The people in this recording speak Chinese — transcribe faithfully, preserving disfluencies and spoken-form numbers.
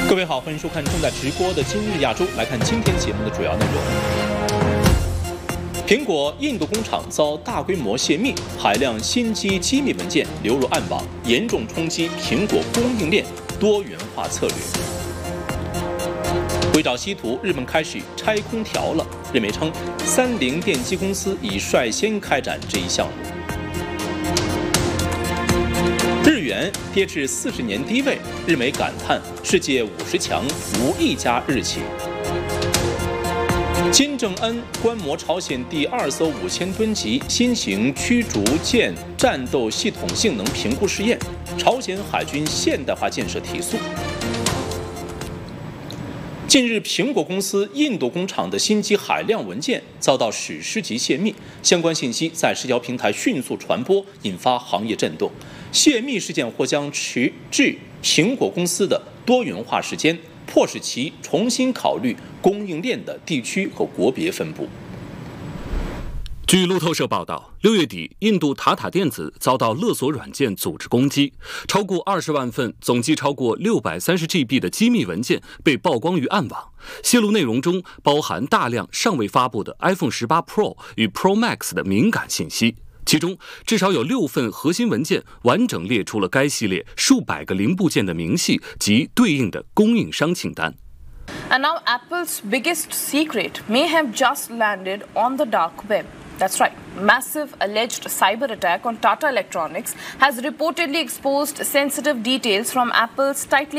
各位好，欢迎收看正在直播的今日亚洲。来看今天节目的主要内容：苹果印度工厂遭大规模泄密，海量新机机密文件流入暗网，严重冲击苹果供应链多元化策略。为找稀土，日本开始拆空调了。日媒称，三菱电机公司已率先开展这一项目。日元跌至四十年低位，日媒感叹世界五十强无一家日企。金正恩观摩朝鲜第二艘五千吨级新型驱逐舰战斗系统性能评估试验，朝鲜海军现代化建设提速。近日，苹果公司印度工厂的新机海量文件遭到史诗级泄密，相关信息在社交平台迅速传播，引发行业震动。泄密事件或将迟滞苹果公司的多元化时间，迫使其重新考虑供应链的地区和国别分布。 据路透社报道，六月底，印度塔塔电子遭到勒索软件组织攻击，超过二十万份总计超过六百三十 G B 的机密文件被曝光于暗网。泄露内容中包含大量尚未发布的 iPhone 十八 Pro 与 Pro Max 的敏感信息，其中至少有六份核心文件完整列出了该系列数百个零部件的明细及对应的供应商清单。 And now Apple's biggest secret may have just landed on the dark web. That's right. Massive alleged cyber attack on Tata Electronics has reportedly exposed sensitive details from Apple's tightly